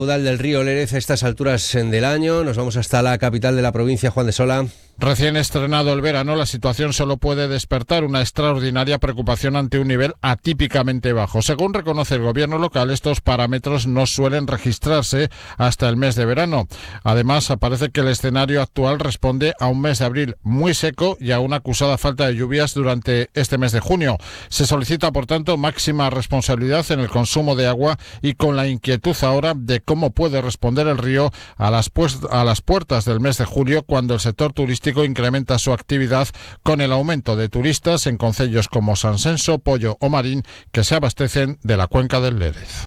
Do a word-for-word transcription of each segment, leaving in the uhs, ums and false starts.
Caudal del río Lérez a estas alturas del año. Nos vamos hasta la capital de la provincia, Juan de Sola. Recién estrenado el verano, la situación solo puede despertar una extraordinaria preocupación ante un nivel atípicamente bajo. Según reconoce el gobierno local, estos parámetros no suelen registrarse hasta el mes de verano. Además, parece que el escenario actual responde a un mes de abril muy seco y a una acusada falta de lluvias durante este mes de junio. Se solicita, por tanto, máxima responsabilidad en el consumo de agua y con la inquietud ahora de cómo puede responder el río a las, pues, a las puertas del mes de julio, cuando el sector turístico incrementa su actividad con el aumento de turistas en concellos como Sansenso, Pollo o Marín, que se abastecen de la cuenca del Lérez.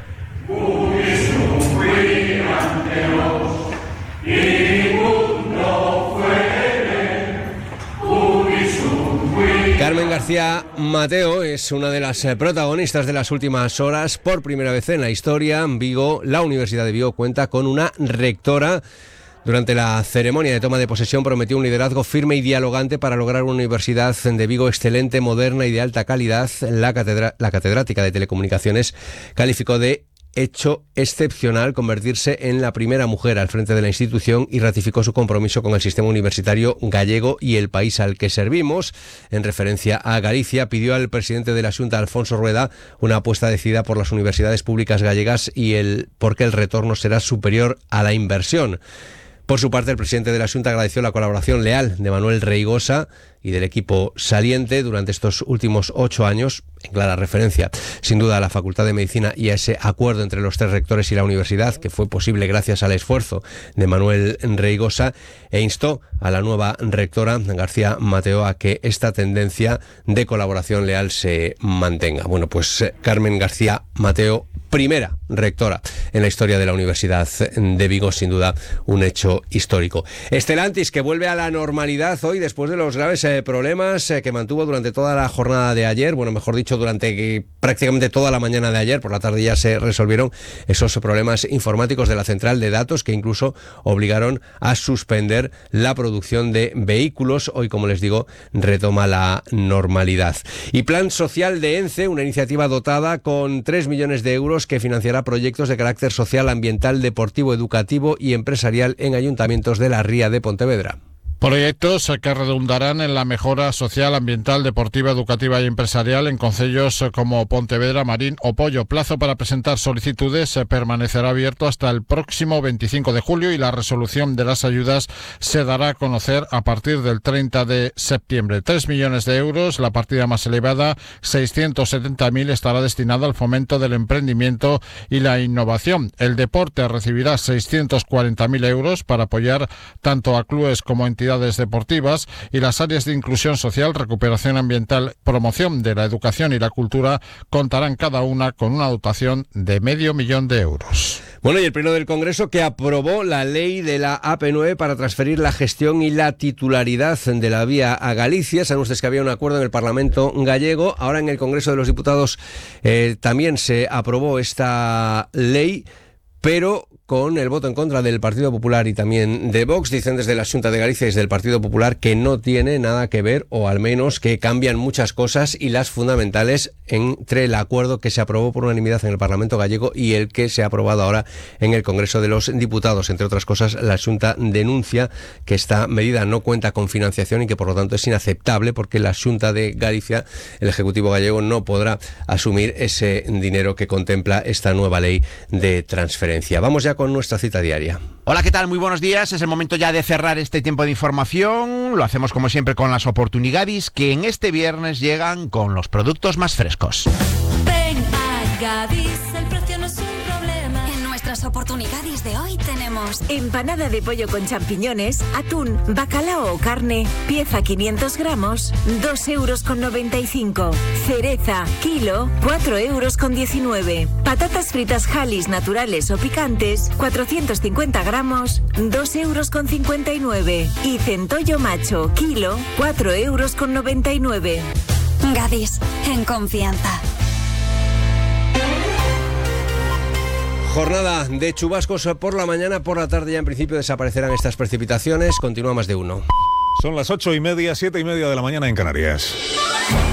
Carmen García Mateo es una de las protagonistas de las últimas horas. Por primera vez en la historia, Vigo, la Universidad de Vigo cuenta con una rectora. Durante la ceremonia de toma de posesión prometió un liderazgo firme y dialogante para lograr una universidad de Vigo excelente, moderna y de alta calidad. La, catedra- la catedrática de Telecomunicaciones calificó de hecho excepcional convertirse en la primera mujer al frente de la institución y ratificó su compromiso con el sistema universitario gallego y el país al que servimos. En referencia a Galicia, pidió al presidente de la Xunta, Alfonso Rueda, una apuesta decidida por las universidades públicas gallegas y el porque el retorno será superior a la inversión. Por su parte, el presidente de la Xunta agradeció la colaboración leal de Manuel Reigosa y del equipo saliente durante estos últimos ocho años, en clara referencia, sin duda, a la Facultad de Medicina y a ese acuerdo entre los tres rectores y la universidad, que fue posible gracias al esfuerzo de Manuel Reigosa, e instó a la nueva rectora, García Mateo, a que esta tendencia de colaboración leal se mantenga. Bueno, pues Carmen García Mateo, primera rectora en la historia de la Universidad de Vigo, sin duda un hecho histórico. Stellantis, que vuelve a la normalidad hoy después de los graves eh, problemas eh, que mantuvo durante toda la jornada de ayer, bueno, mejor dicho, durante eh, prácticamente toda la mañana de ayer. Por la tarde ya se resolvieron esos problemas informáticos de la central de datos que incluso obligaron a suspender la producción de vehículos. Hoy, como les digo, retoma la normalidad. Y Plan Social de ENCE, una iniciativa dotada con tres millones de euros que financiará proyectos de carácter social, ambiental, deportivo, educativo y empresarial en ayuntamientos de la Ría de Pontevedra. Proyectos que redundarán en la mejora social, ambiental, deportiva, educativa y empresarial en concellos como Pontevedra, Marín o Pollo. Plazo para presentar solicitudes permanecerá abierto hasta el próximo veinticinco de julio y la resolución de las ayudas se dará a conocer a partir del treinta de septiembre. Tres millones de euros, la partida más elevada, seiscientos setenta mil, estará destinada al fomento del emprendimiento y la innovación. El deporte recibirá seiscientos cuarenta mil euros para apoyar tanto a clubes como entidades deportivas, y las áreas de inclusión social, recuperación ambiental, promoción de la educación y la cultura contarán cada una con una dotación de medio millón de euros. Bueno, y el Pleno del Congreso, que aprobó la ley de la A P nueve para transferir la gestión y la titularidad de la vía a Galicia. Saben ustedes que había un acuerdo en el Parlamento gallego. Ahora en el Congreso de los Diputados eh, también se aprobó esta ley, pero con el voto en contra del Partido Popular y también de Vox. Dicen desde la Xunta de Galicia y desde el Partido Popular que no tiene nada que ver, o al menos que cambian muchas cosas, y las fundamentales entre el acuerdo que se aprobó por unanimidad en el Parlamento gallego y el que se ha aprobado ahora en el Congreso de los Diputados. Entre otras cosas, la Xunta denuncia que esta medida no cuenta con financiación y que por lo tanto es inaceptable, porque la Xunta de Galicia, el Ejecutivo gallego, no podrá asumir ese dinero que contempla esta nueva ley de transferencia. Vamos ya con nuestra cita diaria. Hola, ¿qué tal? Muy buenos días. Es el momento ya de cerrar este tiempo de información. Lo hacemos como siempre con las oportunidades que en este viernes llegan con los productos más frescos. Ven a Gadis, el precio no es un problema. En nuestras oportunidades de hoy tenemos empanada de pollo con champiñones, atún, bacalao o carne, pieza quinientos gramos, dos euros con noventa y cinco. Cereza, kilo, cuatro euros con diecinueve. Patatas fritas Halis naturales o picantes, cuatrocientos cincuenta gramos, dos euros con cincuenta y nueve. Y centollo macho, kilo, cuatro euros con noventa y nueve. Gadis, en confianza. Jornada de chubascos por la mañana, por la tarde ya en principio desaparecerán estas precipitaciones. Continúa más de uno. Son las ocho y media, siete y media de la mañana en Canarias.